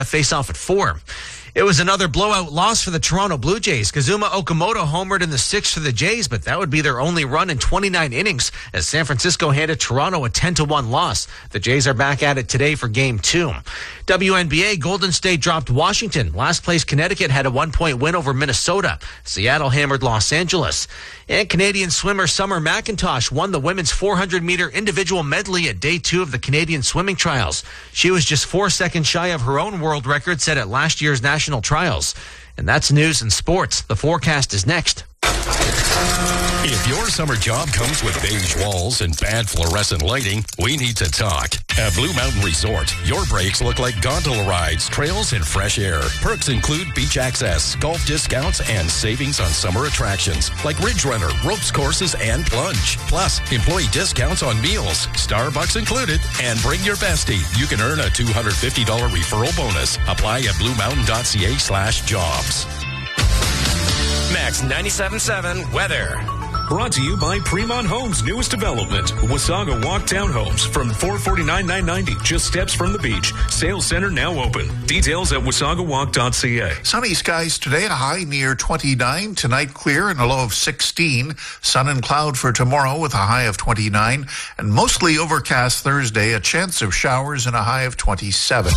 face off at 4. It was another blowout loss for the Toronto Blue Jays. Kazuma Okamoto homered in the 6th for the Jays, but that would be their only run in 29 innings as San Francisco handed Toronto a 10-1 loss. The Jays are back at it today for Game 2. WNBA, Golden State dropped Washington. Last place Connecticut had a 1-point win over Minnesota. Seattle hammered Los Angeles. And Canadian swimmer Summer McIntosh won the women's 400-meter individual medley at day 2 of the Canadian swimming trials. She was just 4 seconds shy of her own world record set at last year's national trials. And that's news and sports. The forecast is next. If your summer job comes with beige walls and bad fluorescent lighting, we need to talk. At Blue Mountain Resort, your breaks look like gondola rides, trails, and fresh air. Perks include beach access, golf discounts, and savings on summer attractions like Ridge Runner, ropes courses, and plunge. Plus, employee discounts on meals, Starbucks included, and bring your bestie. You can earn a $250 referral bonus. Apply at bluemountain.ca/jobs. Max 97.7 weather. Brought to you by Fremont Homes' newest development, Wasaga Walk Townhomes from $449,990, just steps from the beach. Sales center now open. Details at wasagawalk.ca. Sunny skies today, a high near 29. Tonight clear and a low of 16. Sun and cloud for tomorrow with a high of 29. And mostly overcast Thursday, a chance of showers and a high of 27.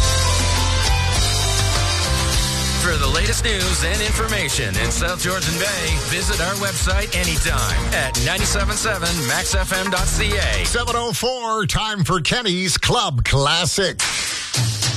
For the latest news and information in South Georgian Bay, visit our website anytime at 97.7maxfm.ca. 7:04, time for Kenny's Club Classic.